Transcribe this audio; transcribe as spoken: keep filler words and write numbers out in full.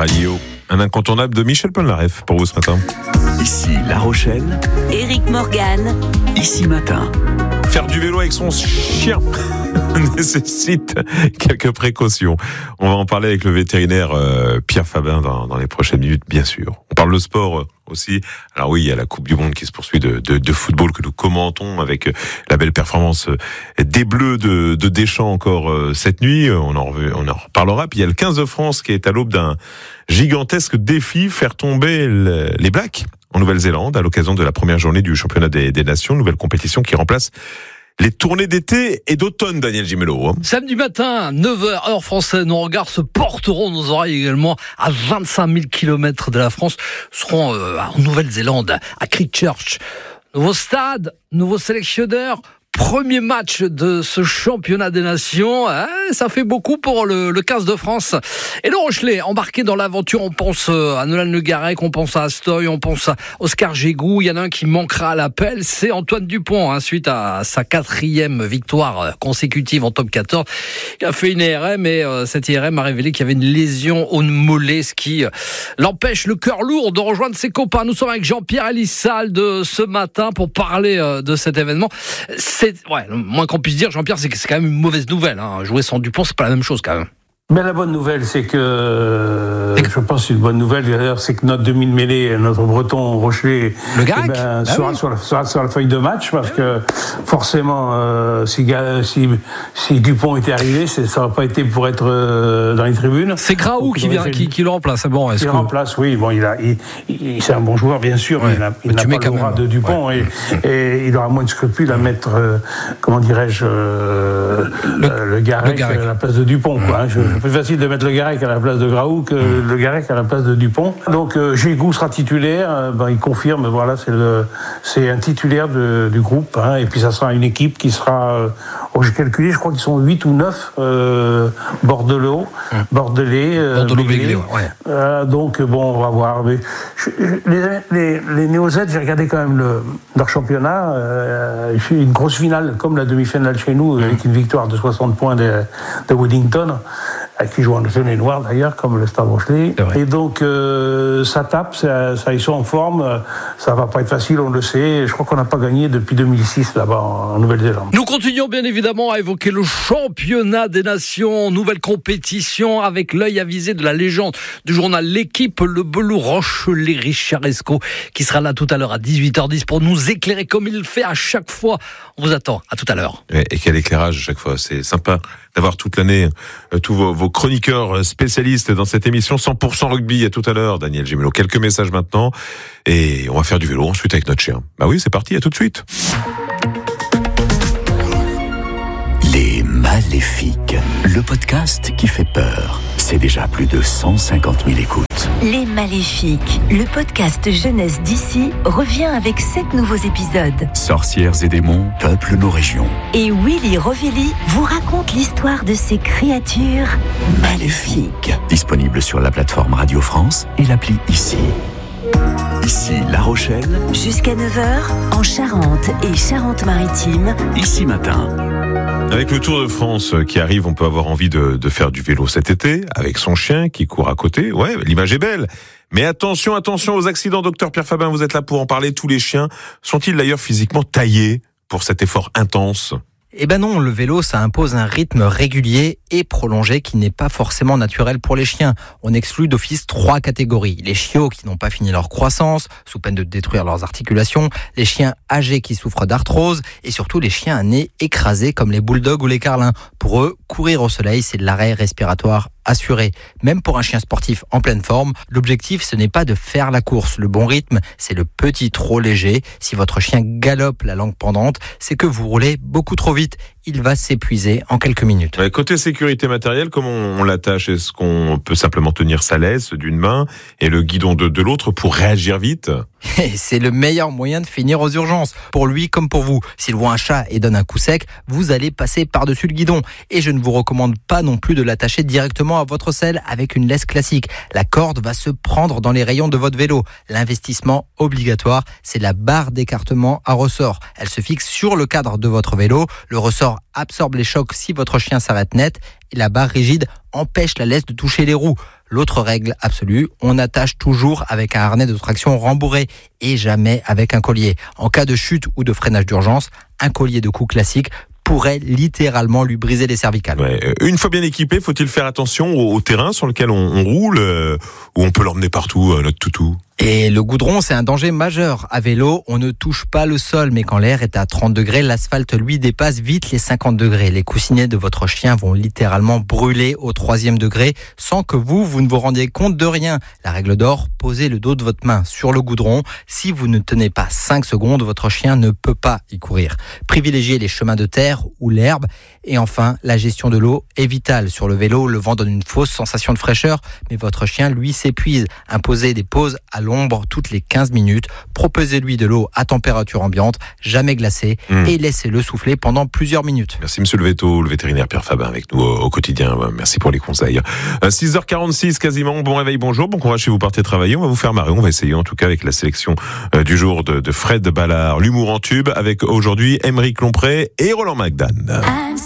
Radio, un incontournable de Michel Polnareff pour vous ce matin. Ici La Rochelle, Éric Morgan, Ici Matin. Faire du vélo avec son chien nécessite quelques précautions. On va en parler avec le vétérinaire euh, Pierre Fabin dans, dans les prochaines minutes, bien sûr. On parle de sport euh, aussi. Alors oui, il y a la Coupe du Monde qui se poursuit de, de, de football que nous commentons avec euh, la belle performance euh, des Bleus de, de Deschamps encore euh, cette nuit. On en, on en reparlera. Puis il y a le quinze de France qui est à l'aube d'un gigantesque défi, faire tomber le, les Blacks en Nouvelle-Zélande à l'occasion de la première journée du championnat des, des nations, nouvelle compétition qui remplace les tournées d'été et d'automne, Daniel Gimelo. Hein. Samedi matin, neuf heures, heure française, nos regards se porteront, nos oreilles également, à vingt-cinq mille kilomètres de la France, seront euh, en Nouvelle-Zélande, à Christchurch. Nouveau stade, nouveau sélectionneur, premier match de ce championnat des nations, hein, ça fait beaucoup pour le, le quinze de France. Et le Rochelais, embarqué dans l'aventure, on pense à Nolan Le Garrec, on pense à Astoy, on pense à Oscar Gégou. Il y en a un qui manquera à l'appel, c'est Antoine Dupont, hein, suite à sa quatrième victoire consécutive en top quatorze. Il a fait une I R M et euh, cette I R M a révélé qu'il y avait une lésion au mollet, ce qui euh, l'empêche le cœur lourd de rejoindre ses copains. Nous sommes avec Jean-Pierre Elissal-de ce matin pour parler euh, de cet événement. C'est, ouais, le moins qu'on puisse dire, Jean-Pierre, c'est que c'est quand même une mauvaise nouvelle. Hein. Jouer sans Dupont, c'est pas la même chose quand même. Mais la bonne nouvelle, c'est que, je pense une bonne nouvelle d'ailleurs, c'est que notre demi-mêlée, notre breton Rochelet, Le Garrec, eh ben, bah sera, oui. sur la, sera sur la feuille de match, parce que forcément, euh, si, si, si Dupont était arrivé, ça n'aurait pas été pour être euh, dans les tribunes. C'est Graou qui, vient, qui, qui le remplace. Bon, est-ce il que... remplace, oui. Bon, il a, il, il, c'est un bon joueur, bien sûr, ouais. mais il, a, il n'a pas l'aura de Dupont, ouais. et, et il aura moins de scrupules à mettre, euh, comment dirais-je, euh, le, euh, le Garrec à la place de Dupont. Quoi, hein. Je, c'est plus facile de mettre le Garrec à la place de Graou que mmh. le Garrec à la place de Dupont. Donc euh, Gégou sera titulaire, euh, ben, il confirme, voilà, c'est, le, c'est un titulaire de, du groupe, hein, et puis ça sera une équipe qui sera, euh, oh, j'ai calculé, je crois qu'ils sont huit ou neuf euh, Bordelais, mmh. Bordelais, euh, Bordelais, ouais. euh, donc bon, on va voir. Mais je, je, les, les, les Néo-Z, j'ai regardé quand même le, leur championnat, euh, une grosse finale, comme la demi-finale chez nous, mmh. avec une victoire de soixante points de, de Wellington, qui joue en jaune et noir d'ailleurs, comme le Stade Rochelais. Et donc, euh, ça tape, ça, ça, ils sont en forme, ça va pas être facile, on le sait. Je crois qu'on n'a pas gagné depuis deux mille six là-bas en Nouvelle-Zélande. Nous continuons bien évidemment à évoquer le championnat des nations, nouvelle compétition avec l'œil avisé de la légende du journal L'Équipe, le Belou Rochelais Richard Esco, qui sera là tout à l'heure à dix-huit heures dix pour nous éclairer comme il le fait à chaque fois. On vous attend, à tout à l'heure. Et quel éclairage à chaque fois, c'est sympa d'avoir toute l'année euh, tous vos, vos chroniqueurs spécialistes dans cette émission cent pour cent rugby. À tout à l'heure, Daniel Gimelo. Quelques messages maintenant et on va faire du vélo ensuite avec notre chien. Bah oui, c'est parti, à tout de suite. Les Maléfiques, le podcast qui fait peur. C'est déjà plus de cent cinquante mille écoutes. Les Maléfiques, le podcast jeunesse d'ici revient avec sept nouveaux épisodes. Sorcières et démons peuplent nos régions. Et Willy Rovelli vous raconte l'histoire de ces créatures maléfiques. Disponible sur la plateforme Radio France et l'appli Ici. Ici La Rochelle. Jusqu'à neuf heures, en Charente et Charente-Maritime. Ici Matin. Avec le Tour de France qui arrive, on peut avoir envie de, de faire du vélo cet été, avec son chien qui court à côté. Ouais, l'image est belle. Mais attention, attention aux accidents, docteur Pierre Fabin, vous êtes là pour en parler. Tous les chiens sont-ils d'ailleurs physiquement taillés pour cet effort intense ? Eh ben non, le vélo, ça impose un rythme régulier et prolongé qui n'est pas forcément naturel pour les chiens. On exclut d'office trois catégories. Les chiots qui n'ont pas fini leur croissance, sous peine de détruire leurs articulations, les chiens âgés qui souffrent d'arthrose et surtout les chiens à nez écrasé comme les bulldogs ou les carlins. Pour eux, courir au soleil, c'est de l'arrêt respiratoire assuré. Même pour un chien sportif en pleine forme, l'objectif, ce n'est pas de faire la course. Le bon rythme, c'est le petit trot léger. Si votre chien galope la langue pendante, c'est que vous roulez beaucoup trop vite. Il va s'épuiser en quelques minutes. Ouais, côté sécurité matérielle, comment on l'attache ? Est-ce qu'on peut simplement tenir sa laisse d'une main et le guidon de, de l'autre pour réagir vite ? Et c'est le meilleur moyen de finir aux urgences, pour lui comme pour vous. S'il voit un chat et donne un coup sec, vous allez passer par-dessus le guidon. Et je ne vous recommande pas non plus de l'attacher directement à votre selle avec une laisse classique. La corde va se prendre dans les rayons de votre vélo. L'investissement obligatoire, c'est la barre d'écartement à ressort. Elle se fixe sur le cadre de votre vélo. Le ressort absorbe les chocs si votre chien s'arrête net et la barre rigide empêche la laisse de toucher les roues. L'autre règle absolue, on attache toujours avec un harnais de traction rembourré et jamais avec un collier. En cas de chute ou de freinage d'urgence, un collier de cou classique pourrait littéralement lui briser les cervicales. Ouais. Une fois bien équipé, faut-il faire attention au, au terrain sur lequel on, on roule, euh, ou on peut l'emmener partout, euh, notre toutou? Et le goudron, c'est un danger majeur. À vélo, on ne touche pas le sol, mais quand l'air est à trente degrés, l'asphalte, lui, dépasse vite les cinquante degrés. Les coussinets de votre chien vont littéralement brûler au troisième degré sans que vous, vous ne vous rendiez compte de rien. La règle d'or, posez le dos de votre main sur le goudron. Si vous ne tenez pas cinq secondes, votre chien ne peut pas y courir. Privilégiez les chemins de terre ou l'herbe. Et enfin, la gestion de l'eau est vitale. Sur le vélo, le vent donne une fausse sensation de fraîcheur, mais votre chien, lui, s'épuise. Imposez des pauses à l'ombre toutes les quinze minutes. Proposez-lui de l'eau à température ambiante, jamais glacée, mmh. et laissez-le souffler pendant plusieurs minutes. Merci Monsieur le Véto, le vétérinaire Pierre Fabin avec nous au, au quotidien. Merci pour les conseils. six heures quarante-six quasiment, bon réveil, bonjour, bon courage si vous partez travailler. On va vous faire marrer, on va essayer en tout cas avec la sélection euh, du jour de, de Fred Ballard. L'humour en tube avec aujourd'hui Aymeric Lompré et Roland Magdan.